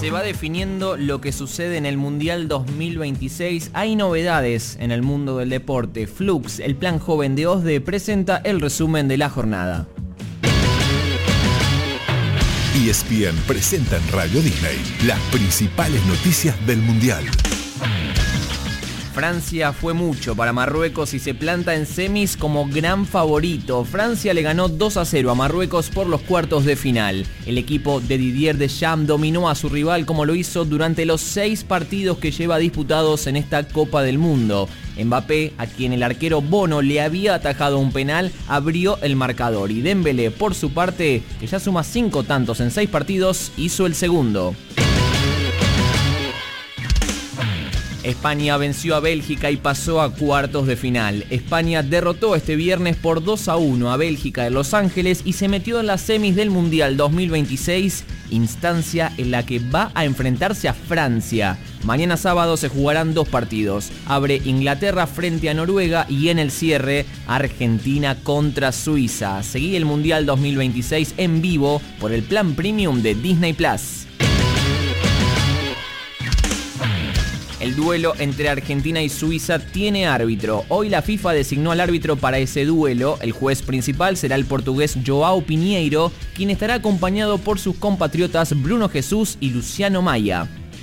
Se va definiendo lo que sucede en el Mundial 2026. Hay novedades en el mundo del deporte. Flux, el plan joven de OSDE, presenta el resumen de la jornada. ESPN presenta en Radio Disney las principales noticias del Mundial. Francia fue mucho para Marruecos y se planta en semis como gran favorito. Francia le ganó 2-0 a Marruecos por los cuartos de final. El equipo de Didier Deschamps dominó a su rival como lo hizo durante los 6 partidos que lleva disputados en esta Copa del Mundo. Mbappé, a quien el arquero Bono le había atajado un penal, abrió el marcador y Dembélé, por su parte, que ya suma 5 tantos en 6 partidos, hizo el segundo. España venció a Bélgica y pasó a cuartos de final. España derrotó este viernes por 2-1 a Bélgica en Los Ángeles y se metió en las semis del Mundial 2026, instancia en la que va a enfrentarse a Francia. Mañana sábado se jugarán 2 partidos. Abre Inglaterra frente a Noruega y en el cierre Argentina contra Suiza. Seguí el Mundial 2026 en vivo por el plan premium de Disney Plus. El duelo entre Argentina y Suiza tiene árbitro. Hoy la FIFA designó al árbitro para ese duelo. El juez principal será el portugués João Pinheiro, quien estará acompañado por sus compatriotas Bruno Jesús y Luciano Maya.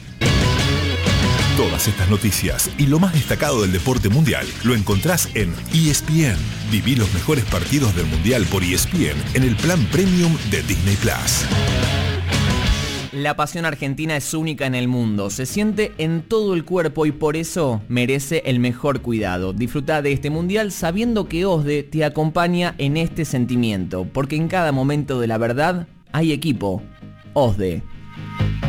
Todas estas noticias y lo más destacado del deporte mundial lo encontrás en ESPN. Viví los mejores partidos del Mundial por ESPN en el plan premium de Disney Plus. La pasión argentina es única en el mundo, se siente en todo el cuerpo y por eso merece el mejor cuidado. Disfruta de este mundial sabiendo que OSDE te acompaña en este sentimiento, porque en cada momento de la verdad hay equipo. OSDE.